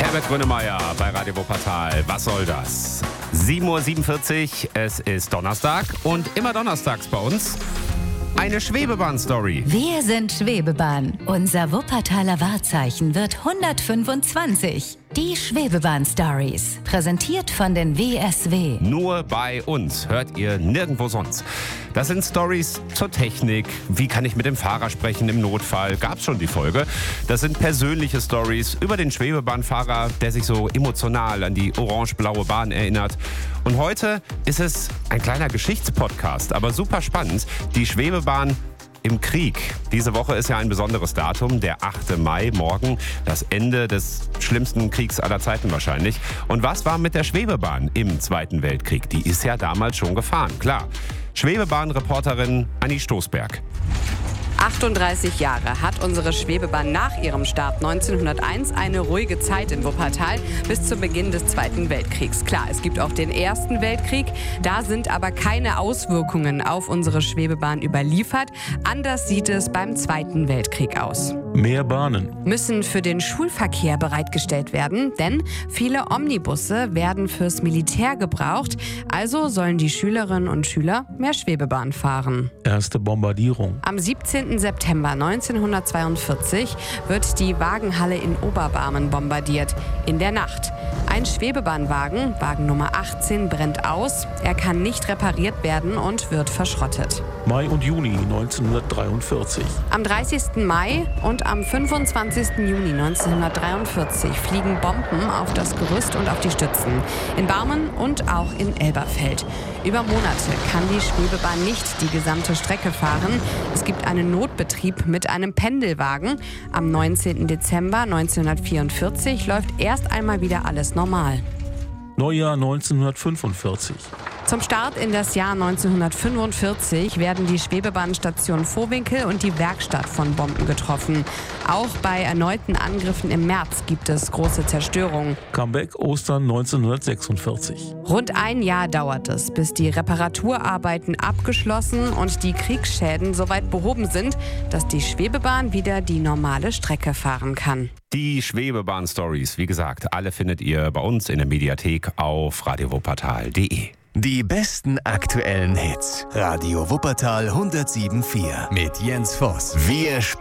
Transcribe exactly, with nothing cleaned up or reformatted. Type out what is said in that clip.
Herbert Grönemeyer bei Radio Wuppertal. Was soll das? sieben Uhr siebenundvierzig, es ist Donnerstag und immer donnerstags bei uns eine Schwebebahn-Story. Wir sind Schwebebahn. Unser Wuppertaler Wahrzeichen wird hundertfünfundzwanzig. Die Schwebebahn-Stories. Präsentiert von den W S W. Nur bei uns. Hört ihr nirgendwo sonst. Das sind Stories zur Technik. Wie kann ich mit dem Fahrer sprechen im Notfall? Gab's schon die Folge. Das sind persönliche Stories über den Schwebebahnfahrer, der sich so emotional an die orange-blaue Bahn erinnert. Und heute ist es ein kleiner Geschichtspodcast, aber super spannend. Die Schwebebahn im Krieg. Diese Woche ist ja ein besonderes Datum, der achte Mai, morgen, das Ende des schlimmsten Kriegs aller Zeiten wahrscheinlich. Und was war mit der Schwebebahn im Zweiten Weltkrieg? Die ist ja damals schon gefahren, klar. Schwebebahn-Reporterin Anni Stoßberg. achtunddreißig Jahre hat unsere Schwebebahn nach ihrem Start neunzehnhunderteins eine ruhige Zeit in Wuppertal bis zu Beginn des Zweiten Weltkriegs. Klar, es gibt auch den Ersten Weltkrieg, da sind aber keine Auswirkungen auf unsere Schwebebahn überliefert. Anders sieht es beim Zweiten Weltkrieg aus. Mehr Bahnen Müssen für den Schulverkehr bereitgestellt werden, denn viele Omnibusse werden fürs Militär gebraucht. Also sollen die Schülerinnen und Schüler mehr Schwebebahn fahren. Erste Bombardierung. Am siebzehnten September neunzehnhundertzweiundvierzig wird die Wagenhalle in Oberbarmen bombardiert. In der Nacht. Ein Schwebebahnwagen, Wagen Nummer achtzehn, brennt aus. Er kann nicht repariert werden und wird verschrottet. Mai und Juni neunzehnhundertdreiundvierzig. Am dreißigsten Mai und am fünfundzwanzigsten Juni neunzehnhundertdreiundvierzig fliegen Bomben auf das Gerüst und auf die Stützen. In Barmen und auch in Elberfeld. Über Monate kann die Schwebebahn nicht die gesamte Strecke fahren. Es gibt einen Notbetrieb mit einem Pendelwagen. Am neunzehnten Dezember neunzehnhundertvierundvierzig läuft erst einmal wieder alles normal. Neujahr neunzehnhundertfünfundvierzig. Zum Start in das Jahr neunzehnhundertfünfundvierzig werden die Schwebebahnstation Vohwinkel und die Werkstatt von Bomben getroffen. Auch bei erneuten Angriffen im März gibt es große Zerstörung. Comeback Ostern neunzehnhundertsechsundvierzig. Rund ein Jahr dauert es, bis die Reparaturarbeiten abgeschlossen und die Kriegsschäden soweit behoben sind, dass die Schwebebahn wieder die normale Strecke fahren kann. Die Schwebebahn-Stories, wie gesagt, alle findet ihr bei uns in der Mediathek auf radio wuppertal punkt de. Die besten aktuellen Hits. Radio Wuppertal hundertsieben Komma vier mit Jens Voss. Wir